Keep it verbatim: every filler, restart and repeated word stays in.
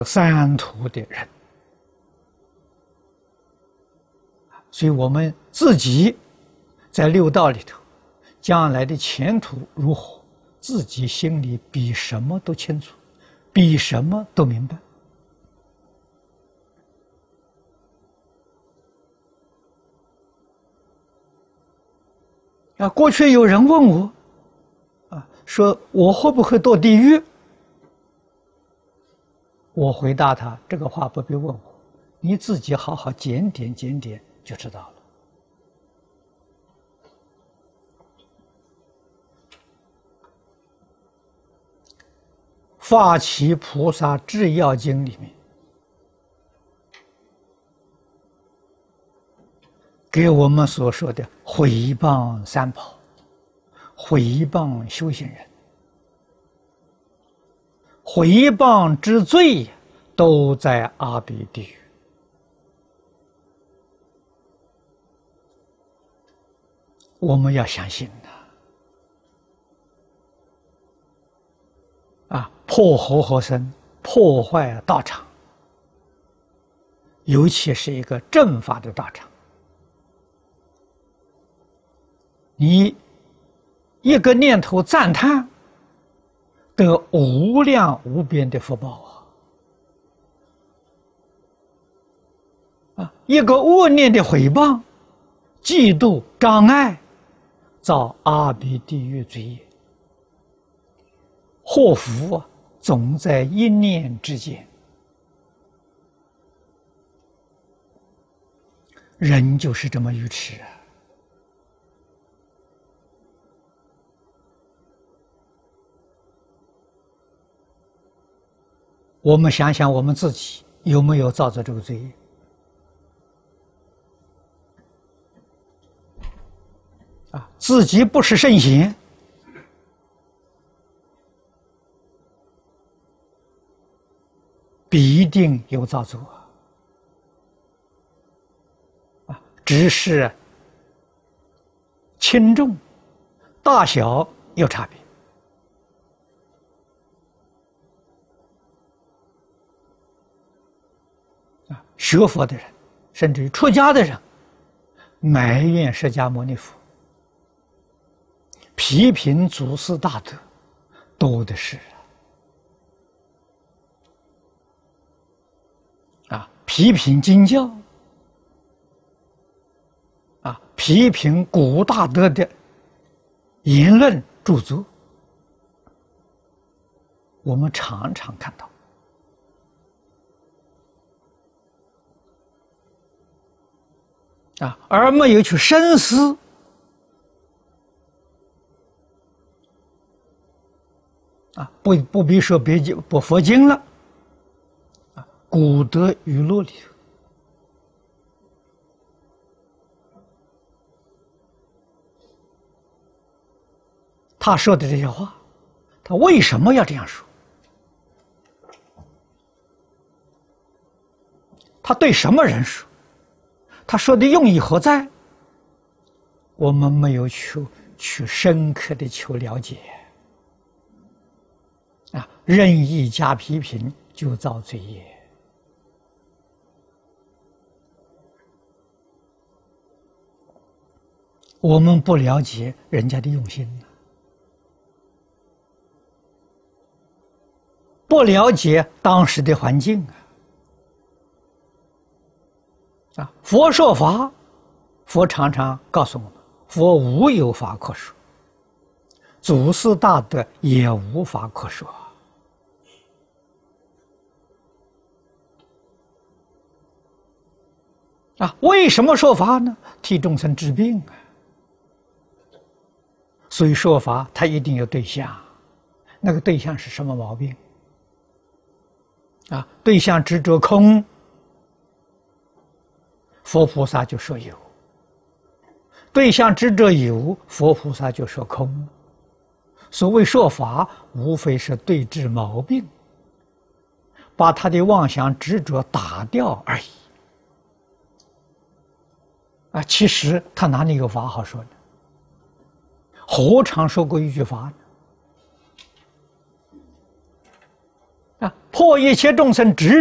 三途的人，所以我们自己在六道里头，将来的前途如何，自己心里比什么都清楚，比什么都明白。啊，过去有人问我，啊，说我会不会堕地狱？我回答他，这个话不必问我，你自己好好检点检点就知道了。《发起菩萨制要经》里面给我们所说的毁谤三宝、毁谤修行人、毁谤之罪，都在阿鼻地狱。我们要相信的啊，破和合僧，破坏道场，尤其是一个正法的道场。你一个念头赞叹，得无量无边的福报啊！啊，一个恶念的毁谤、嫉妒、障碍，造阿鼻地狱罪业。祸福啊，总在一念之间。人就是这么愚痴啊！我们想想我们自己有没有造作这个罪业？啊，自己不是圣贤，必定有造作啊，只是轻重、大小有差别。学佛的人，甚至于出家的人，埋怨释迦牟尼佛，批评祖师大德，多的是啊！批评经教，啊，批评古大德的言论著作，我们常常看到。啊，而没有去深思啊，不不必说别经不佛经了，啊，古德语录里头，他说的这些话，他为什么要这样说？他对什么人说？他说的用意何在？我们没有去去深刻的求了解啊，任意加批评就造罪业。我们不了解人家的用心，不了解当时的环境啊。啊，佛说法，佛常常告诉我们，佛无有法可说，祖师大德也无法可说。啊，为什么说法呢？替众生治病啊。所以说法，它一定有对象，那个对象是什么毛病？啊，对象执着空，佛菩萨就说有；对象执着有，佛菩萨就说空。所谓说法，无非是对治毛病，把他的妄想执着打掉而已。啊，其实他哪里有法好说呢？何尝说过一句法呢？ 啊，破一切众生执